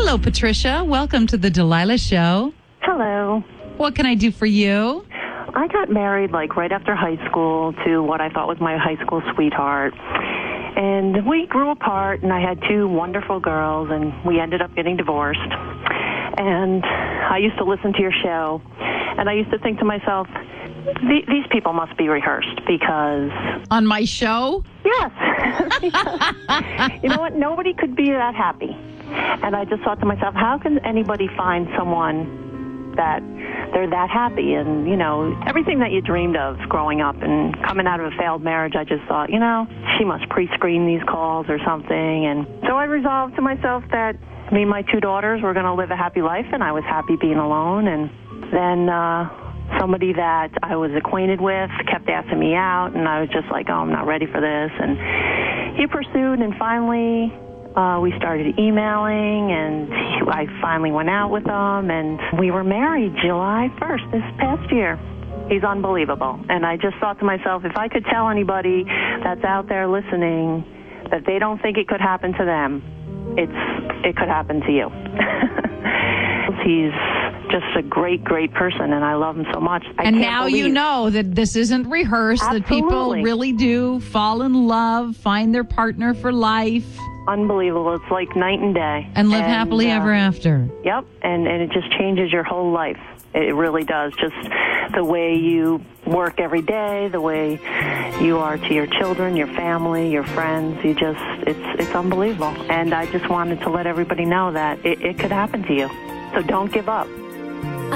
Hello, Patricia. Welcome to the Delilah Show. Hello. What can I do for you? I got married right after high school to what I thought was my high school sweetheart. And we grew apart, and I had two wonderful girls, and we ended up getting divorced. And I used to listen to your show, and I used to think to myself, these people must be rehearsed because... On my show? Yes. You know what? Nobody could be that happy. And I just thought to myself, how can anybody find someone that they're that happy? And, everything that you dreamed of growing up and coming out of a failed marriage, I just thought, she must pre-screen these calls or something. And so I resolved to myself that me and my two daughters were going to live a happy life, and I was happy being alone. And then somebody that I was acquainted with kept asking me out, and I was just like, I'm not ready for this. And he pursued, and finally... we started emailing, and I finally went out with him, and we were married July 1st this past year. He's unbelievable. And I just thought to myself, if I could tell anybody that's out there listening that they don't think it could happen to them, it could happen to you. He's just a great, great person, and I love him so much. And now you know that this isn't rehearsed, Absolutely. that people really do fall in love, find their partner for life. Unbelievable. It's like night and day. And live happily ever after. Yep, and it just changes your whole life. It really does. Just the way you work every day, the way you are to your children, your family, your friends. It's unbelievable. And I just wanted to let everybody know that it could happen to you. So don't give up.